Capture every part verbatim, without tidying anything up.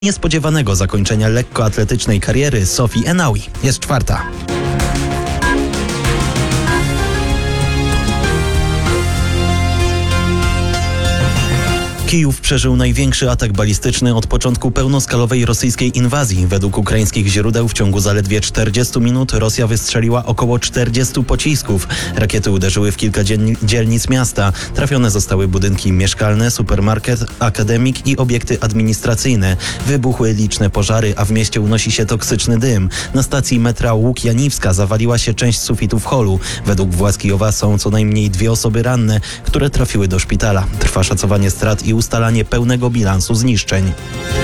Niespodziewanego zakończenia lekkoatletycznej kariery Sofii Enaui. Jest czwarta. Kijów przeżył największy atak balistyczny od początku pełnoskalowej rosyjskiej inwazji. Według ukraińskich źródeł w ciągu zaledwie czterdziestu minut Rosja wystrzeliła około czterdziestu pocisków. Rakiety uderzyły w kilka dzielnic miasta. Trafione zostały budynki mieszkalne, supermarket, akademik i obiekty administracyjne. Wybuchły liczne pożary, a w mieście unosi się toksyczny dym. Na stacji metra Łukianiwska zawaliła się część sufitów holu. Według władz Kijowa są co najmniej dwie osoby ranne, które trafiły do szpitala. Trwa szacowanie strat i ustalanie pełnego bilansu zniszczeń.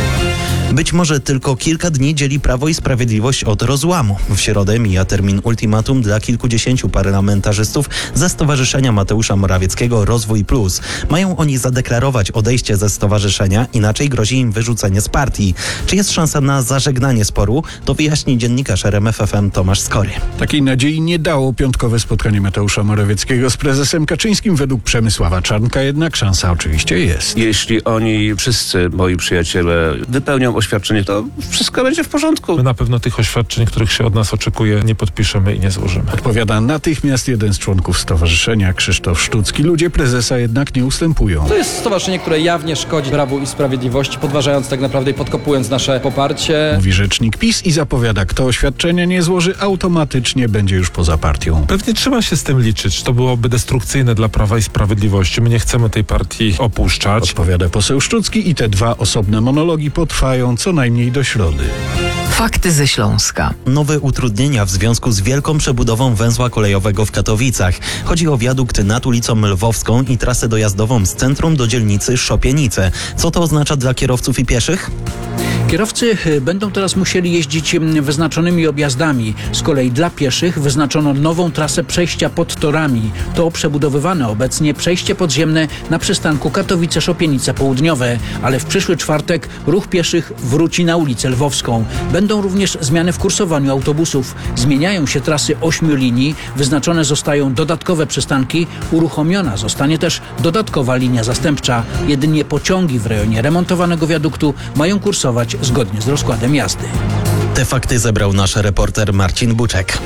Być może tylko kilka dni dzieli Prawo i Sprawiedliwość od rozłamu. W środę mija termin ultimatum dla kilkudziesięciu parlamentarzystów ze Stowarzyszenia Mateusza Morawieckiego Rozwój Plus. Mają oni zadeklarować odejście ze stowarzyszenia, inaczej grozi im wyrzucenie z partii. Czy jest szansa na zażegnanie sporu? To wyjaśni dziennikarz R M F F M Tomasz Skory. Takiej nadziei nie dało piątkowe spotkanie Mateusza Morawieckiego z prezesem Kaczyńskim. Według Przemysława Czarnka jednak szansa oczywiście jest. Jeśli oni wszyscy, moi przyjaciele, wypełnią oświadczenie, to wszystko będzie w porządku. My na pewno tych oświadczeń, których się od nas oczekuje, nie podpiszemy i nie złożymy. Odpowiada natychmiast jeden z członków stowarzyszenia, Krzysztof Sztucki. Ludzie prezesa jednak nie ustępują. To jest stowarzyszenie, które jawnie szkodzi Prawu i Sprawiedliwości, podważając tak naprawdę i podkopując nasze poparcie. Mówi rzecznik PiS i zapowiada, kto oświadczenia nie złoży, automatycznie będzie już poza partią. Pewnie trzeba się z tym liczyć. To byłoby destrukcyjne dla Prawa i Sprawiedliwości. My nie chcemy tej partii opuszczać. Odpowiada poseł Sztucki i te dwa osobne monologi potrwają co najmniej do środy. Fakty ze Śląska. Nowe utrudnienia w związku z wielką przebudową węzła kolejowego w Katowicach. Chodzi o wiadukt nad ulicą Lwowską i trasę dojazdową z centrum do dzielnicy Szopienice. Co to oznacza dla kierowców i pieszych? Kierowcy będą teraz musieli jeździć wyznaczonymi objazdami. Z kolei dla pieszych wyznaczono nową trasę przejścia pod torami. To przebudowywane obecnie przejście podziemne na przystanku Katowice-Szopienice Południowe. Ale w przyszły czwartek ruch pieszych wróci na ulicę Lwowską. Będą również zmiany w kursowaniu autobusów. Zmieniają się trasy ośmiu linii, wyznaczone zostają dodatkowe przystanki, uruchomiona zostanie też dodatkowa linia zastępcza. Jedynie pociągi w rejonie remontowanego wiaduktu mają kursować zgodnie z rozkładem jazdy. Te fakty zebrał nasz reporter Marcin Buczek.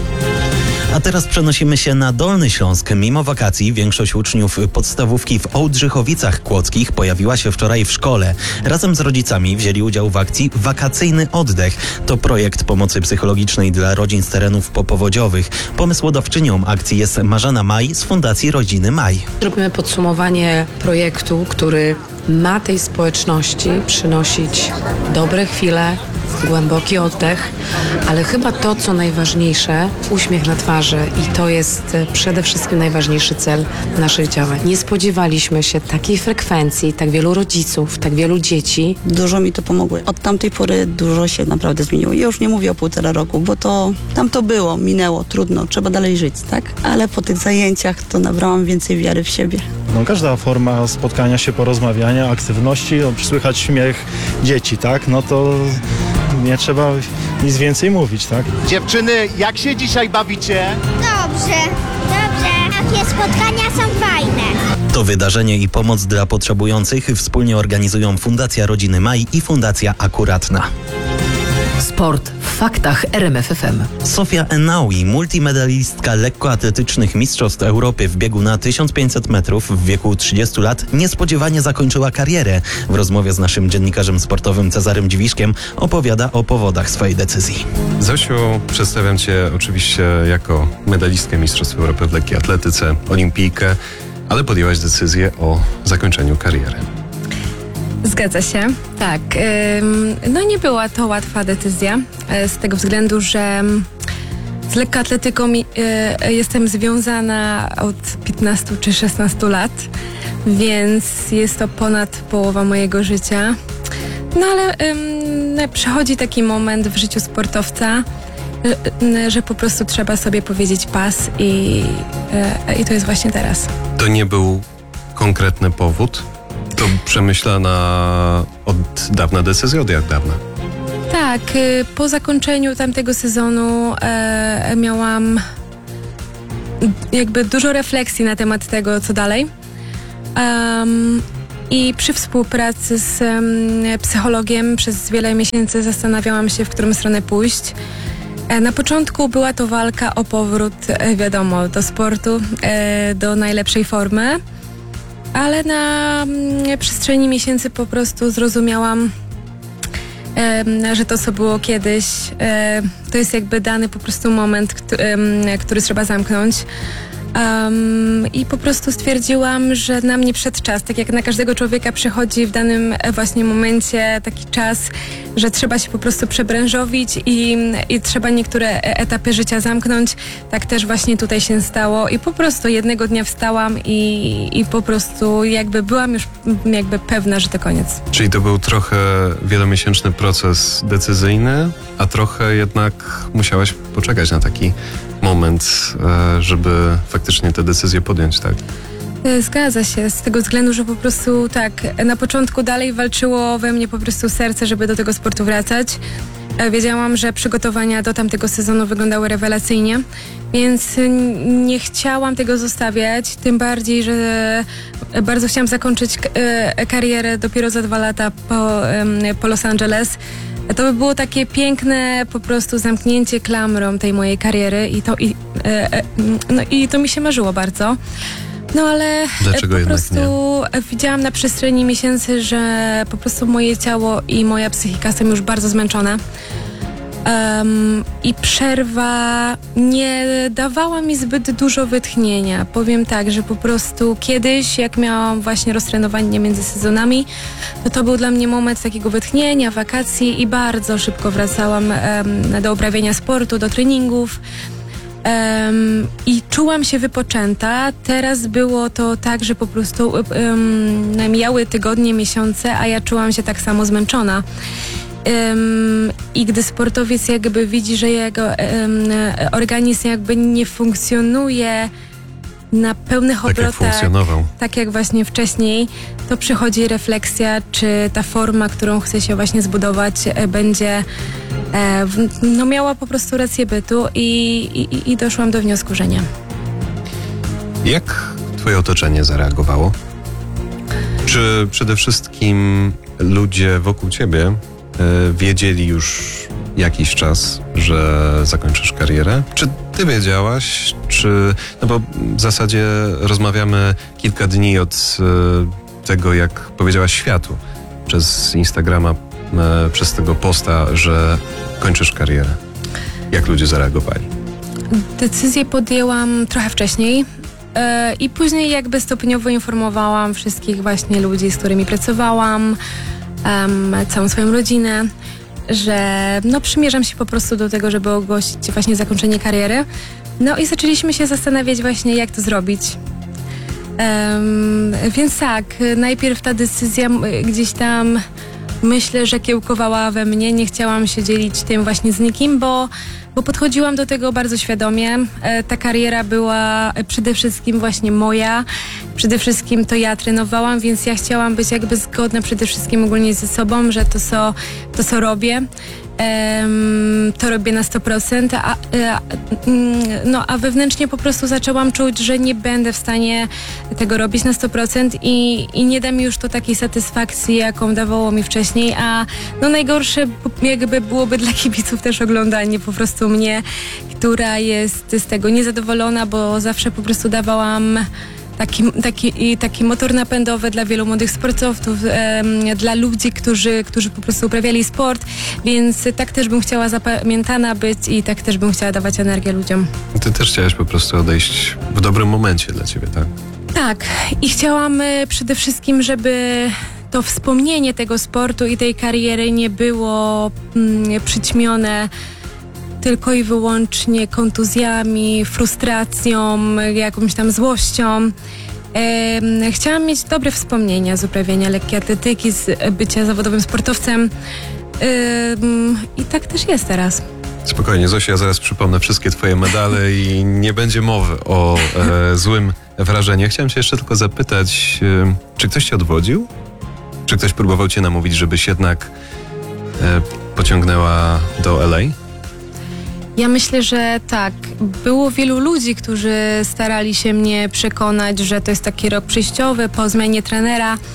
A teraz przenosimy się na Dolny Śląsk. Mimo wakacji większość uczniów podstawówki w Ołdrzychowicach Kłodzkich pojawiła się wczoraj w szkole. Razem z rodzicami wzięli udział w akcji Wakacyjny Oddech. To projekt pomocy psychologicznej dla rodzin z terenów popowodziowych. Pomysłodawczynią akcji jest Marzena Maj z Fundacji Rodziny Maj. Robimy podsumowanie projektu, który ma tej społeczności przynosić dobre chwile, głęboki oddech, ale chyba to, co najważniejsze, uśmiech na twarzy i to jest przede wszystkim najważniejszy cel naszych działań. Nie spodziewaliśmy się takiej frekwencji, tak wielu rodziców, tak wielu dzieci. Dużo mi to pomogło. Od tamtej pory dużo się naprawdę zmieniło. Ja już nie mówię o półtora roku, bo to tam to było, minęło, trudno, trzeba dalej żyć, tak? Ale po tych zajęciach to nabrałam więcej wiary w siebie. No, każda forma spotkania się, porozmawiania, aktywności, no, słychać śmiech dzieci, tak? No to nie trzeba nic więcej mówić, tak? Dziewczyny, jak się dzisiaj bawicie? Dobrze, dobrze. Takie spotkania są fajne. To wydarzenie i pomoc dla potrzebujących wspólnie organizują Fundacja Rodziny Maj i Fundacja Akuratna. Sport w faktach R M F F M. Sofia Enaui, multimedalistka lekkoatletycznych Mistrzostw Europy w biegu na tysiąc pięćset metrów w wieku trzydziestu lat, niespodziewanie zakończyła karierę. W rozmowie z naszym dziennikarzem sportowym Cezarym Dziwiszkiem opowiada o powodach swojej decyzji. Zosiu, przedstawiam Cię oczywiście jako medalistkę Mistrzostw Europy w lekkiej atletyce, olimpijkę, ale podjęłaś decyzję o zakończeniu kariery. Zgadza się, tak. No nie była to łatwa decyzja, z tego względu, że z lekkoatletyką jestem związana od piętnastu czy szesnastu lat, więc jest to ponad połowa mojego życia. No ale przychodzi taki moment w życiu sportowca, że po prostu trzeba sobie powiedzieć pas i, i to jest właśnie teraz. To nie był konkretny powód? To przemyślana od dawna decyzja, od jak dawna? Tak, po zakończeniu tamtego sezonu e, miałam jakby dużo refleksji na temat tego, co dalej. Um, I przy współpracy z em, psychologiem przez wiele miesięcy zastanawiałam się, w którą stronę pójść. E, na początku była to walka o powrót, e, wiadomo, do sportu, e, do najlepszej formy, ale na mm, przestrzeni miesięcy po prostu zrozumiałam, e, że to, co było kiedyś, e, to jest jakby dany po prostu moment, który, e, który trzeba zamknąć. Um, I po prostu stwierdziłam, że na mnie przyszedł czas, tak jak na każdego człowieka przychodzi w danym właśnie momencie taki czas, że trzeba się po prostu przebranżowić i, i trzeba niektóre etapy życia zamknąć. Tak też właśnie tutaj się stało i po prostu jednego dnia wstałam i, i po prostu jakby byłam już jakby pewna, że to koniec. Czyli to był trochę wielomiesięczny proces decyzyjny, a trochę jednak musiałaś poczekać na taki moment, żeby faktycznie te decyzje podjąć, tak? Zgadza się, z tego względu, że po prostu tak, na początku dalej walczyło we mnie po prostu serce, żeby do tego sportu wracać. Wiedziałam, że przygotowania do tamtego sezonu wyglądały rewelacyjnie, więc nie chciałam tego zostawiać, tym bardziej, że bardzo chciałam zakończyć karierę dopiero za dwa lata po, po Los Angeles. To by było takie piękne po prostu zamknięcie klamrą tej mojej kariery i to, i, e, e, no, i to mi się marzyło bardzo. No ale Dlaczego po prostu nie? widziałam na przestrzeni miesięcy, że po prostu moje ciało i moja psychika są już bardzo zmęczone. Um, I przerwa nie dawała mi zbyt dużo wytchnienia. Powiem tak, że po prostu kiedyś, jak miałam właśnie roztrenowanie między sezonami, to to był dla mnie moment takiego wytchnienia, wakacji i bardzo szybko wracałam um, do uprawiania sportu, do treningów. Um, I czułam się wypoczęta. Teraz było to tak, że po prostu um, mijały tygodnie, miesiące, a ja czułam się tak samo zmęczona. Um, I gdy sportowiec jakby widzi, że jego um, organizm jakby nie funkcjonuje na pełnych tak obrotach, jak funkcjonował. tak jak właśnie wcześniej, to przychodzi refleksja, czy ta forma, którą chce się właśnie zbudować, będzie e, w, no miała po prostu rację bytu i, i, i doszłam do wniosku, że nie. Jak twoje otoczenie zareagowało? Czy przede wszystkim ludzie wokół ciebie e, wiedzieli już jakiś czas, że zakończysz karierę? Czy ty wiedziałaś, czy... No bo w zasadzie rozmawiamy kilka dni od e, tego, jak powiedziałaś światu przez Instagrama, e, przez tego posta, że kończysz karierę. Jak ludzie zareagowali? Decyzję podjęłam trochę wcześniej. I później jakby stopniowo informowałam wszystkich właśnie ludzi, z którymi pracowałam, um, całą swoją rodzinę, że no przymierzam się po prostu do tego, żeby ogłosić właśnie zakończenie kariery. No i zaczęliśmy się zastanawiać właśnie, jak to zrobić. Um, więc tak, najpierw ta decyzja gdzieś tam myślę, że kiełkowała we mnie. Nie chciałam się dzielić tym właśnie z nikim, bo Bo podchodziłam do tego bardzo świadomie. E, ta kariera była przede wszystkim właśnie moja. Przede wszystkim to ja trenowałam, więc ja chciałam być jakby zgodna przede wszystkim ogólnie ze sobą, że to co, to, co robię, em, to robię na sto procent. A, a, no, a wewnętrznie po prostu zaczęłam czuć, że nie będę w stanie tego robić na sto procent i, i nie da mi już to takiej satysfakcji, jaką dawało mi wcześniej. A no najgorsze jakby byłoby dla kibiców też oglądanie po prostu mnie, która jest z tego niezadowolona, bo zawsze po prostu dawałam taki, taki, taki motor napędowy dla wielu młodych sportowców, em, dla ludzi, którzy, którzy po prostu uprawiali sport, więc tak też bym chciała zapamiętana być i tak też bym chciała dawać energię ludziom. Ty też chciałaś po prostu odejść w dobrym momencie dla ciebie, tak? Tak. I chciałam y, przede wszystkim, żeby to wspomnienie tego sportu i tej kariery nie było mm, przyćmione tylko i wyłącznie kontuzjami, frustracją, jakąś tam złością. E, chciałam mieć dobre wspomnienia z uprawiania lekkiej atletyki, z bycia zawodowym sportowcem. E, I tak też jest teraz. Spokojnie, Zosia, ja zaraz przypomnę wszystkie twoje medale i nie będzie mowy o e, złym wrażeniu. Chciałem cię jeszcze tylko zapytać, e, czy ktoś cię odwodził? Czy ktoś próbował cię namówić, żebyś jednak e, pociągnęła do L A? Ja myślę, że tak. Było wielu ludzi, którzy starali się mnie przekonać, że to jest taki rok przejściowy po zmianie trenera,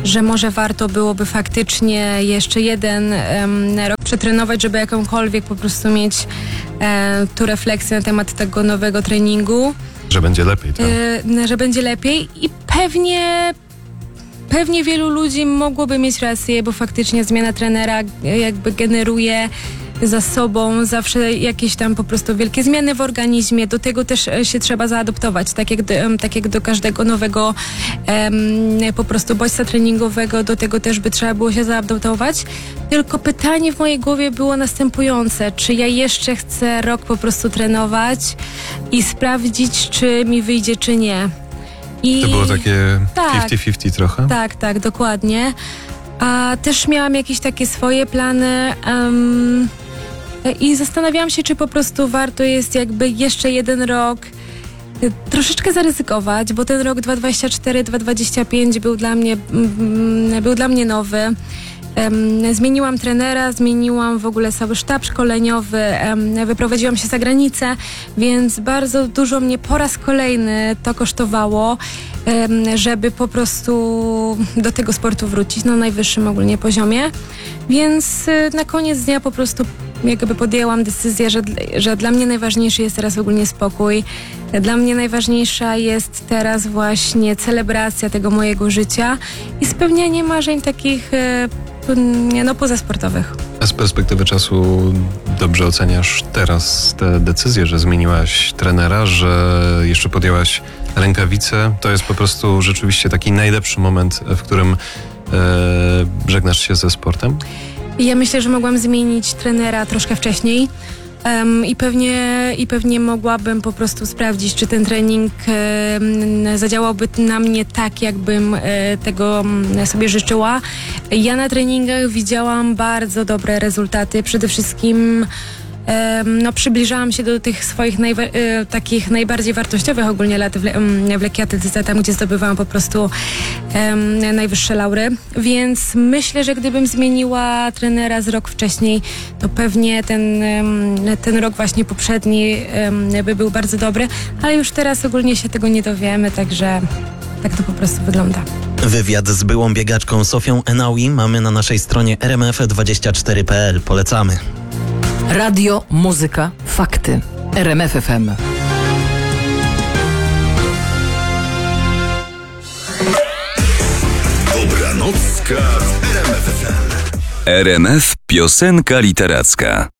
że może warto byłoby faktycznie jeszcze jeden em, rok przetrenować, żeby jakąkolwiek po prostu mieć e, tu refleksję na temat tego nowego treningu. Że będzie lepiej, tak? E, że będzie lepiej i pewnie pewnie wielu ludzi mogłoby mieć rację, bo faktycznie zmiana trenera jakby generuje za sobą zawsze jakieś tam po prostu wielkie zmiany w organizmie. Do tego też się trzeba zaadoptować, tak jak do, tak jak do każdego nowego em, po prostu bodźca treningowego, do tego też by trzeba było się zaadoptować. Tylko pytanie w mojej głowie było następujące, czy ja jeszcze chcę rok po prostu trenować i sprawdzić, czy mi wyjdzie, czy nie. I To było takie tak, pięćdziesiąt pięćdziesiąt trochę? Tak, tak, dokładnie. A też miałam jakieś takie swoje plany um, i zastanawiałam się, czy po prostu warto jest jakby jeszcze jeden rok y, troszeczkę zaryzykować, bo ten rok dwa tysiące dwudziesty czwarty dwa tysiące dwudziesty piąty był dla mnie, mm, był dla mnie nowy. Um, zmieniłam trenera, zmieniłam w ogóle cały sztab szkoleniowy, um, wyprowadziłam się za granicę, więc bardzo dużo mnie po raz kolejny to kosztowało, um, żeby po prostu do tego sportu wrócić na najwyższym ogólnie poziomie. Więc y, na koniec dnia po prostu jakby podjęłam decyzję, że, że dla mnie najważniejszy jest teraz ogólnie spokój. Dla mnie najważniejsza jest teraz właśnie celebracja tego mojego życia i spełnianie marzeń takich no, pozasportowych. A z perspektywy czasu dobrze oceniasz teraz tę decyzję, że zmieniłaś trenera, że jeszcze podjęłaś rękawice. To jest po prostu rzeczywiście taki najlepszy moment, w którym e, żegnasz się ze sportem? Ja myślę, że mogłam zmienić trenera troszkę wcześniej um, i, pewnie, i pewnie mogłabym po prostu sprawdzić, czy ten trening um, zadziałałby na mnie tak, jakbym um, tego um, sobie życzyła. Ja na treningach widziałam bardzo dobre rezultaty. Przede wszystkim um, no, przybliżałam się do tych swoich najwa- y, takich najbardziej wartościowych ogólnie lat w, le- w lekkiej atletyce, tam gdzie zdobywałam po prostu um, najwyższe laury, więc myślę, że gdybym zmieniła trenera z rok wcześniej, to pewnie ten, um, ten rok właśnie poprzedni um, by był bardzo dobry, ale już teraz ogólnie się tego nie dowiemy, także tak to po prostu wygląda. Wywiad z byłą biegaczką Sofią Enaui mamy na naszej stronie r m f dwadzieścia cztery kropka p l. Polecamy. Radio, muzyka, fakty. R M F F M. Dobranocka w R M F F M. R M F Piosenka Literacka.